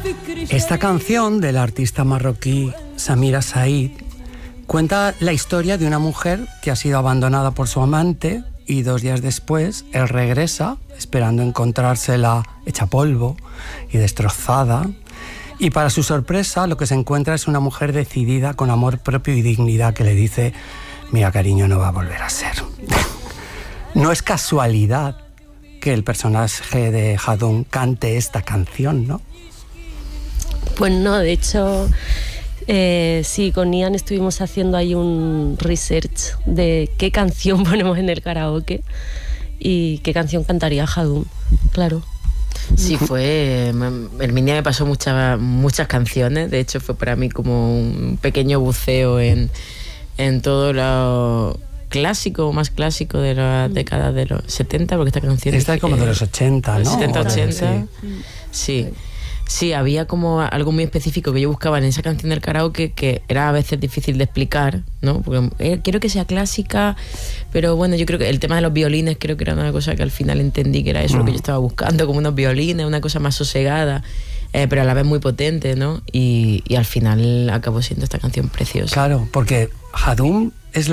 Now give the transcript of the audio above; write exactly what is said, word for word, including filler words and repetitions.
Esta canción del artista marroquí Samira Said cuenta la historia de una mujer que ha sido abandonada por su amante y dos días después él regresa esperando encontrársela hecha polvo y destrozada, y para su sorpresa lo que se encuentra es una mujer decidida, con amor propio y dignidad, que le dice: mira, cariño, no va a volver a ser. No es casualidad que el personaje de Jadun cante esta canción, ¿no? Pues no, de hecho, eh, sí, con Ian estuvimos haciendo ahí un research de qué canción ponemos en el karaoke y qué canción cantaría Jadun, claro. Sí, fue... Herminia me pasó muchas muchas canciones, de hecho fue para mí como un pequeño buceo en, en todo lo clásico, más clásico de la década de los setenta, porque esta canción... Esta es como de los ochenta, ¿no? setenta, ochenta, Sí. sí. Sí, había como algo muy específico que yo buscaba en esa canción del karaoke que era a veces difícil de explicar, ¿no? Porque eh, quiero que sea clásica, pero bueno, yo creo que el tema de los violines creo que era una cosa que al final entendí que era eso, mm. lo que yo estaba buscando, como unos violines, una cosa más sosegada, eh, pero a la vez muy potente, ¿no? Y, y al final acabó siendo esta canción preciosa. Claro, porque Jadun